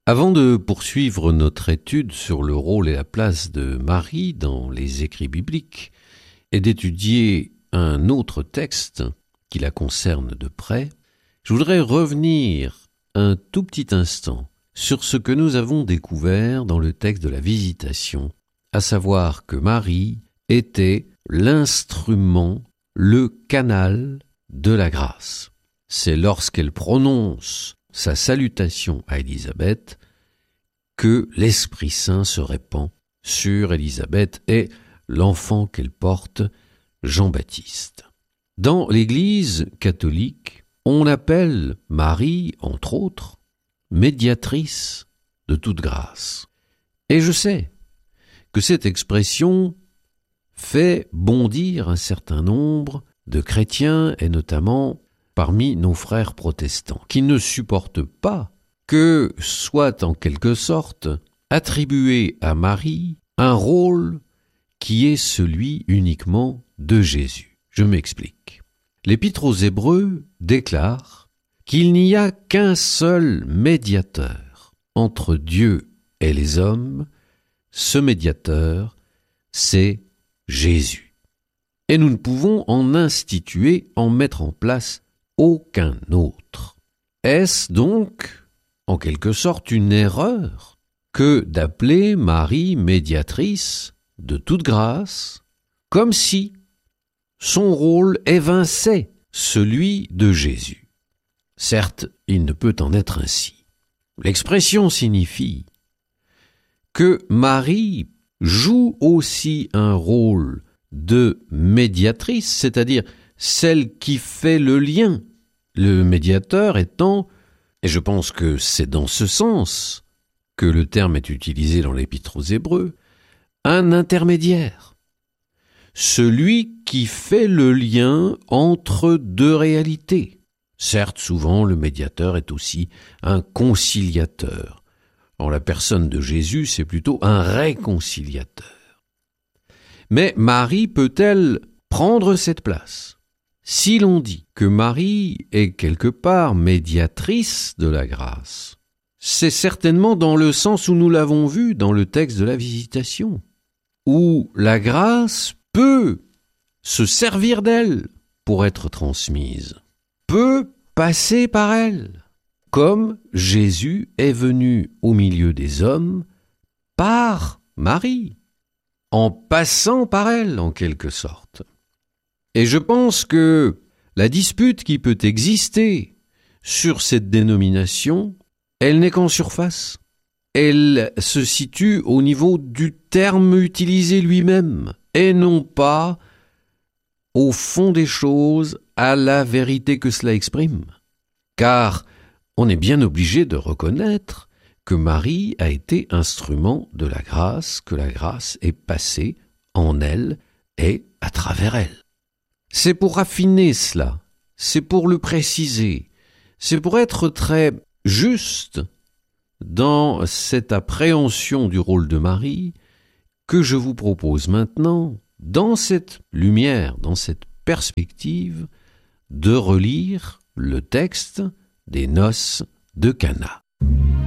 Avant de poursuivre notre étude sur le rôle et la place de Marie dans les écrits bibliques et d'étudier un autre texte qui la concerne de près, je voudrais revenir un tout petit instant sur ce que nous avons découvert dans le texte de la Visitation, à savoir que Marie était l'instrument, le canal de la grâce. C'est lorsqu'elle prononce sa salutation à Élisabeth que l'Esprit Saint se répand sur Élisabeth et l'enfant qu'elle porte, Jean-Baptiste. Dans l'Église catholique, on appelle Marie, entre autres, médiatrice de toute grâce. Et je sais que cette expression fait bondir un certain nombre de chrétiens, et notamment parmi nos frères protestants, qui ne supportent pas que soit en quelque sorte attribué à Marie un rôle qui est celui uniquement de Jésus. Je m'explique. L'Épître aux Hébreux déclare qu'il n'y a qu'un seul médiateur entre Dieu et les hommes. Ce médiateur, c'est Jésus. Et nous ne pouvons en instituer, en mettre en place aucun autre. Est-ce donc, en quelque sorte, une erreur que d'appeler Marie médiatrice de toute grâce, comme si son rôle évinçait celui de Jésus? Certes, il ne peut en être ainsi. L'expression signifie que Marie joue aussi un rôle de médiatrice, c'est-à-dire celle qui fait le lien, le médiateur étant, et je pense que c'est dans ce sens que le terme est utilisé dans l'Épître aux Hébreux, un intermédiaire, celui qui fait le lien entre deux réalités. Certes, souvent, le médiateur est aussi un conciliateur. En la personne de Jésus, c'est plutôt un réconciliateur. Mais Marie peut-elle prendre cette place? Si l'on dit que Marie est quelque part médiatrice de la grâce, c'est certainement dans le sens où nous l'avons vu dans le texte de la Visitation, où la grâce peut se servir d'elle pour être transmise, peut passer par elle, comme Jésus est venu au milieu des hommes par Marie, en passant par elle en quelque sorte. Et je pense que la dispute qui peut exister sur cette dénomination, elle n'est qu'en surface. Elle se situe au niveau du terme utilisé lui-même, et non pas au fond des choses, à la vérité que cela exprime. Car on est bien obligé de reconnaître que Marie a été instrument de la grâce, que la grâce est passée en elle et à travers elle. C'est pour raffiner cela, c'est pour le préciser, c'est pour être très juste dans cette appréhension du rôle de Marie que je vous propose maintenant, dans cette lumière, dans cette perspective, de relire le texte des noces de Cana.